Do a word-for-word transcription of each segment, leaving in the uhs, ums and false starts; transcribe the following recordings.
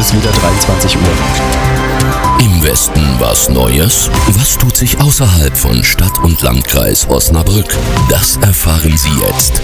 ist wieder dreiundzwanzig Uhr. Im Westen was Neues? Was tut sich außerhalb von Stadt und Landkreis Osnabrück? Das erfahren Sie jetzt.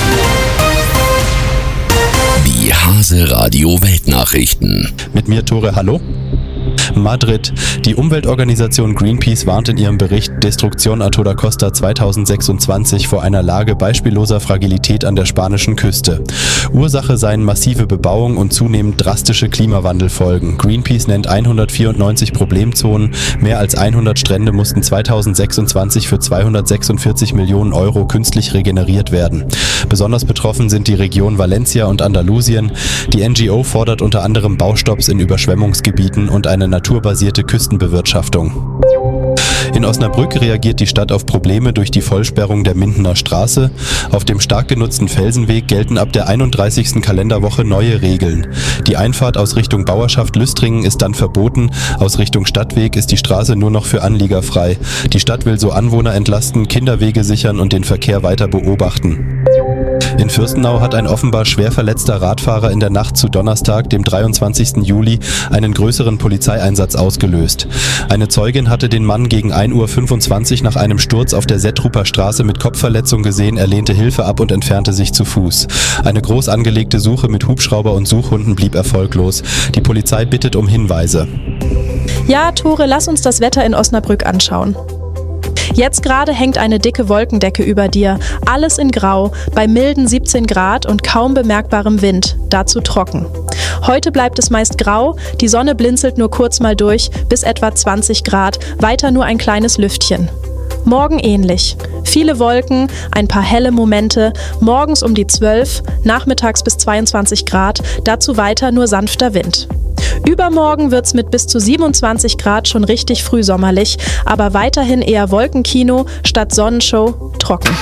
Die Hase Radio Weltnachrichten. Mit mir Tore, hallo. Madrid. Die Umweltorganisation Greenpeace warnt in ihrem Bericht Destrucción a toda costa zweitausendsechsundzwanzig vor einer Lage beispielloser Fragilität an der spanischen Küste. Ursache seien massive Bebauung und zunehmend drastische Klimawandelfolgen. Greenpeace nennt hundertvierundneunzig Problemzonen. Mehr als hundert Strände mussten zweitausendsechsundzwanzig für zweihundertsechsundvierzig Millionen Euro künstlich regeneriert werden. Besonders betroffen sind die Region Valencia und Andalusien. Die N G O fordert unter anderem Baustopps in Überschwemmungsgebieten und eine naturbasierte Küstenbewirtschaftung. In Osnabrück reagiert die Stadt auf Probleme durch die Vollsperrung der Mindener Straße. Auf dem stark genutzten Felsenweg gelten ab der einunddreißigsten Kalenderwoche neue Regeln. Die Einfahrt aus Richtung Bauerschaft Lüstringen ist dann verboten. Aus Richtung Stadtweg ist die Straße nur noch für Anlieger frei. Die Stadt will so Anwohner entlasten, Kinderwege sichern und den Verkehr weiter beobachten. In Fürstenau hat ein offenbar schwer verletzter Radfahrer in der Nacht zu Donnerstag, dem dreiundzwanzigsten Juli, einen größeren Polizeieinsatz ausgelöst. Eine Zeugin hatte den Mann gegen ein Uhr fünfundzwanzig nach einem Sturz auf der Settruper Straße mit Kopfverletzung gesehen, er lehnte Hilfe ab und entfernte sich zu Fuß. Eine groß angelegte Suche mit Hubschrauber und Suchhunden blieb erfolglos. Die Polizei bittet um Hinweise. Ja, Tore, lass uns das Wetter in Osnabrück anschauen. Jetzt gerade hängt eine dicke Wolkendecke über dir, alles in Grau, bei milden siebzehn Grad und kaum bemerkbarem Wind, dazu trocken. Heute bleibt es meist grau, die Sonne blinzelt nur kurz mal durch, bis etwa zwanzig Grad, weiter nur ein kleines Lüftchen. Morgen ähnlich. Viele Wolken, ein paar helle Momente, morgens um die zwölf, nachmittags bis zweiundzwanzig Grad, dazu weiter nur sanfter Wind. Übermorgen wird's mit bis zu siebenundzwanzig Grad schon richtig frühsommerlich, aber weiterhin eher Wolkenkino statt Sonnenshow, trocken.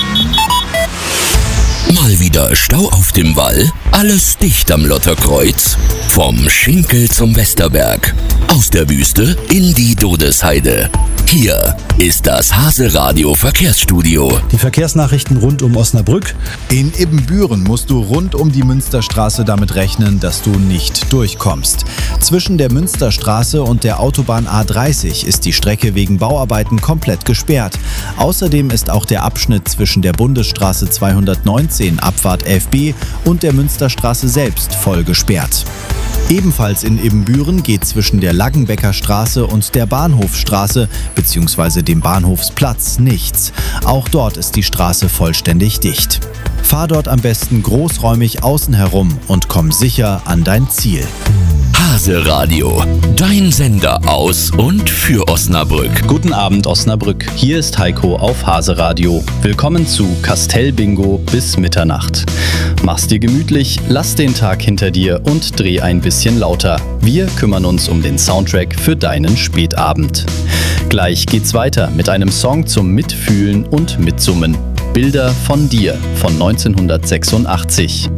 Mal wieder Stau auf dem Wall? Alles dicht am Lotterkreuz? Vom Schinkel zum Westerberg. Aus der Wüste in die Dodesheide. Hier ist das Hase Radio Verkehrsstudio. Die Verkehrsnachrichten rund um Osnabrück. In Ibbenbüren musst du rund um die Münsterstraße damit rechnen, dass du nicht durchkommst. Zwischen der Münsterstraße und der Autobahn A dreißig ist die Strecke wegen Bauarbeiten komplett gesperrt. Außerdem ist auch der Abschnitt zwischen der Bundesstraße zweihundertneunzehn Abfahrt elf b und der Münsterstraße selbst voll gesperrt. Ebenfalls in Ibbenbüren geht zwischen der Laggenbecker Straße und der Bahnhofstraße bzw. dem Bahnhofsplatz nichts. Auch dort ist die Straße vollständig dicht. Fahr dort am besten großräumig außen herum und komm sicher an dein Ziel. Hase Radio, dein Sender aus und für Osnabrück. Guten Abend Osnabrück, hier ist Heiko auf Hase Radio. Willkommen zu Castell-Bingo bis Mitternacht. Mach's dir gemütlich, lass den Tag hinter dir und dreh ein bisschen lauter. Wir kümmern uns um den Soundtrack für deinen Spätabend. Gleich geht's weiter mit einem Song zum Mitfühlen und Mitsummen. Bilder von dir von neunzehnhundertsechsundachtzig.